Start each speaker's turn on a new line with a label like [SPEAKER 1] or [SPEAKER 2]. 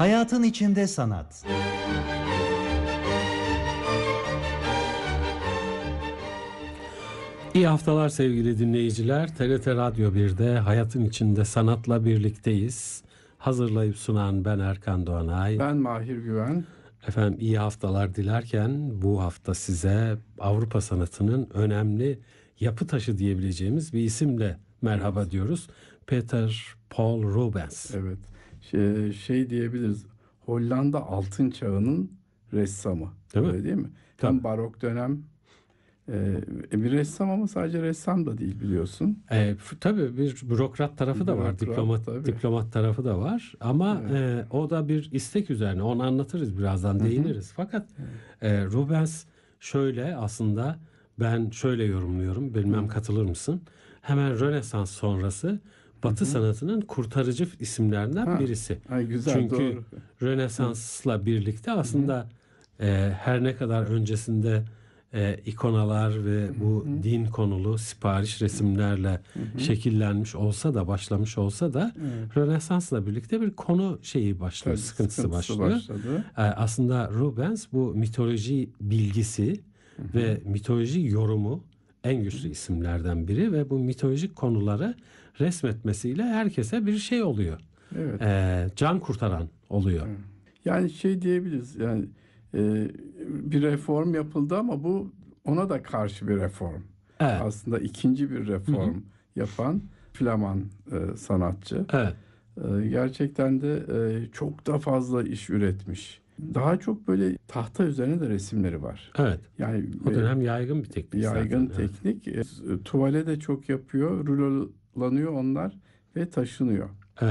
[SPEAKER 1] Hayatın içinde sanat.
[SPEAKER 2] İyi haftalar sevgili dinleyiciler. TRT Radyo 1'de Hayatın İçinde Sanat'la birlikteyiz. Hazırlayıp sunan ben Erkan Doğanay.
[SPEAKER 3] Ben Mahir Güven.
[SPEAKER 2] Efendim iyi haftalar dilerken bu hafta size Avrupa sanatının önemli yapı taşı diyebileceğimiz bir isimle merhaba diyoruz. Peter Paul Rubens.
[SPEAKER 3] Evet. Şey diyebiliriz. Hollanda altın çağının ressamı.
[SPEAKER 2] Değil mi?
[SPEAKER 3] Öyle değil mi?
[SPEAKER 2] Tabii.
[SPEAKER 3] Hem barok dönem bir ressam ama sadece ressam da değil biliyorsun.
[SPEAKER 2] Tabii bir bürokrat tarafı da var, diplomat tarafı da var. Ama o da bir istek üzerine. Onu anlatırız birazdan, değiniriz. Fakat Rubens şöyle aslında ben şöyle yorumluyorum. Bilmem katılır mısın? Hemen Rönesans sonrası Batı sanatının kurtarıcı isimlerinden birisi.
[SPEAKER 3] Ay, güzel,
[SPEAKER 2] Çünkü
[SPEAKER 3] doğru.
[SPEAKER 2] Rönesans'la birlikte aslında her ne kadar öncesinde ikonalar ve bu din konulu sipariş resimlerle şekillenmiş olsa da, başlamış olsa da Rönesans'la birlikte bir konu şeyi başlıyor,
[SPEAKER 3] Tabii,
[SPEAKER 2] sıkıntısı başlıyor.
[SPEAKER 3] başladı.
[SPEAKER 2] Aslında Rubens bu mitoloji bilgisi ve mitoloji yorumu en güçlü isimlerden biri ve bu mitolojik konuları resmetmesiyle herkese bir şey oluyor.
[SPEAKER 3] Evet.
[SPEAKER 2] Can kurtaran oluyor.
[SPEAKER 3] Yani şey diyebiliriz. Yani bir reform yapıldı ama bu ona da karşı bir reform.
[SPEAKER 2] Evet.
[SPEAKER 3] Aslında ikinci bir reform yapan Flaman sanatçı.
[SPEAKER 2] Evet.
[SPEAKER 3] Gerçekten de çok da fazla iş üretmiş. Daha çok böyle tahta üzerine de resimleri var.
[SPEAKER 2] Evet.
[SPEAKER 3] Yani
[SPEAKER 2] O dönem yaygın bir teknik
[SPEAKER 3] yaygın
[SPEAKER 2] zaten.
[SPEAKER 3] teknik. Tuvale de çok yapıyor. Rulolanıyor onlar ve taşınıyor.